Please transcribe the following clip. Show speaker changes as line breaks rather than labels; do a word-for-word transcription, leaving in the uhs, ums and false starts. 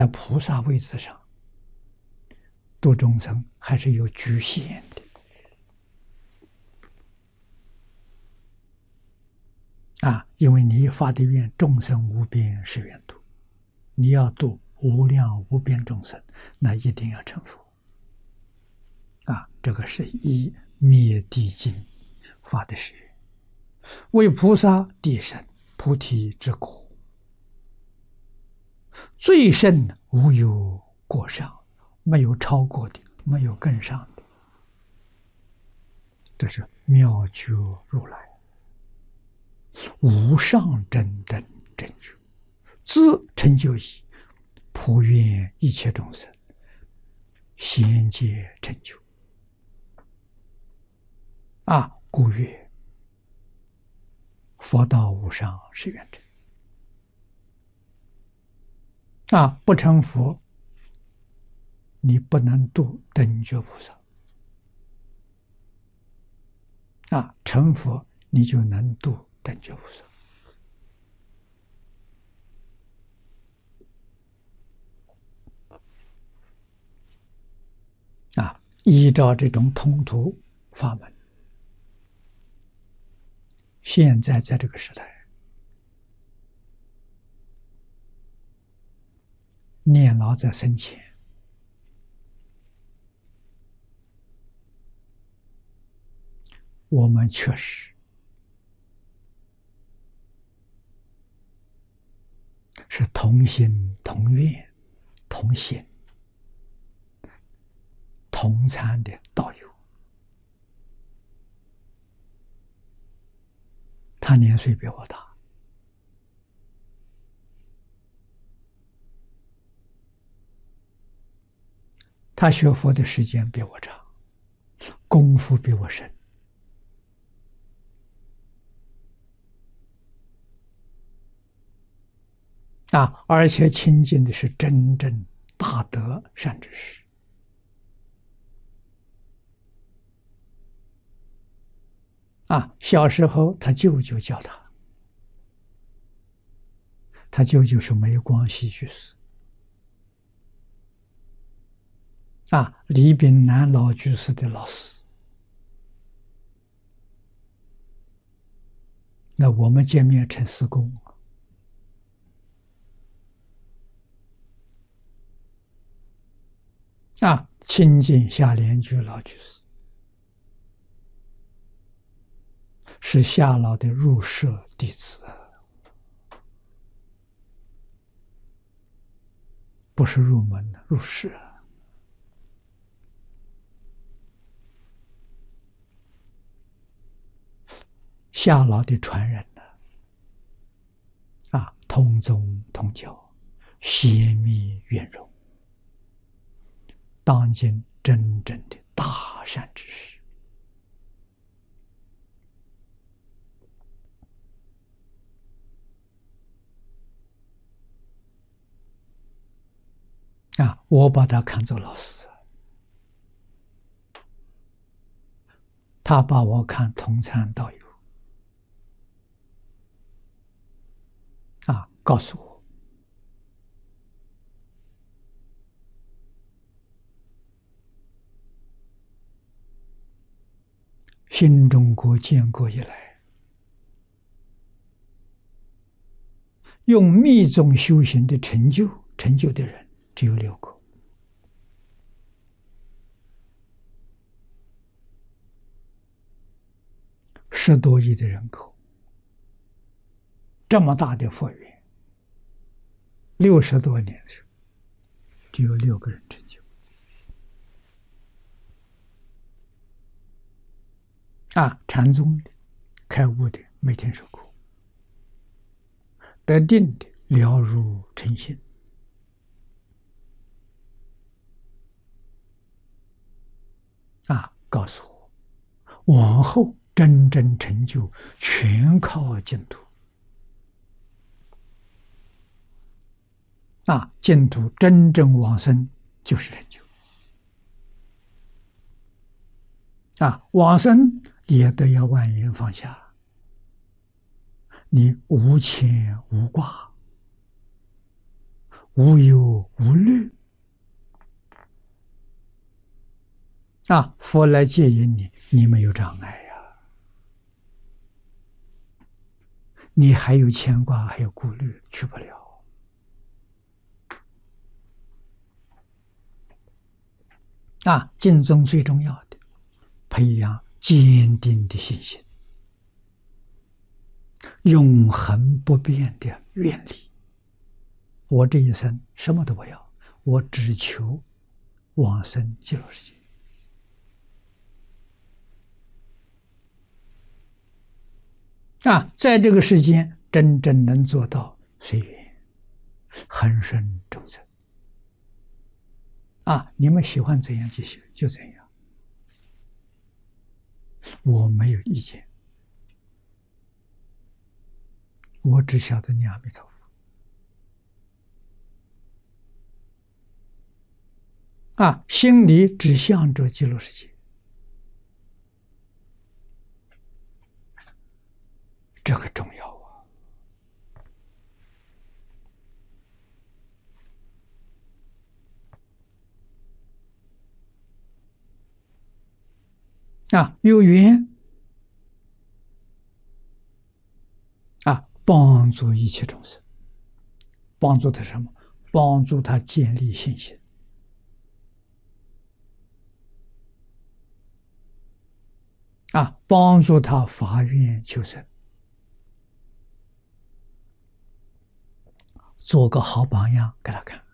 在菩萨位置上度众生还是有局限的啊！因为你发的愿众生无边誓愿度，你要度无量无边众生，那一定要成佛啊！这个是以灭地境发的誓愿，为菩萨地身菩提之果，最胜无有过上，没有超过的，没有更上的，这是妙觉如来无上正等正觉，自成就已，普愿一切众生，贤皆成就啊！故曰佛道无上是愿者啊！不成佛，你不能度等觉菩萨啊！成佛，你就能度等觉菩萨啊！依照这种通途法门，现在在这个时代，念老在生前，我们确实是同心同愿同行同参的道友。他年岁比我大，他学佛的时间比我长，功夫比我深啊！而且亲近的是真正大德善知识啊！小时候他舅舅教他，他舅舅是梅光西居士啊，李炳南老居士的老师。那我们见面称师公啊，亲近夏莲居老居士，是夏老的入舍弟子，不是入门入室。夏老的传人呢，啊，同宗同教，协密圆融，当今真正的大善知识啊！我把他看作老师，他把我看同参道友啊，告诉我新中国建国以来，用密宗修行的成就成就的人只有六个，十多亿的人口，这么大的佛缘，六十多年的时候，只有六个人成就啊！禅宗的、开悟的没听说过，得定的了如成心啊！告诉我，往后真正成就全靠净土啊！净土真正往生就是成就啊！往生也得要万缘放下，你无牵无挂， 无忧无虑啊！佛来接引你，你没有障碍呀，你还有牵挂，还有顾虑，去不了。啊，净宗最重要的，培养坚定的信心，永恒不变的愿力。我这一生什么都不要，我只求往生极乐世界。啊，在这个世间真正能做到随缘，恒顺众生。啊，你们喜欢怎样就行，就怎样，我没有意见，我只晓得念阿弥陀佛。啊，心里只向着极乐世界，这个重要啊！啊，有缘啊，帮助一切众生，帮助他什么？帮助他建立信心。啊，帮助他发愿求生，做个好榜样给他看。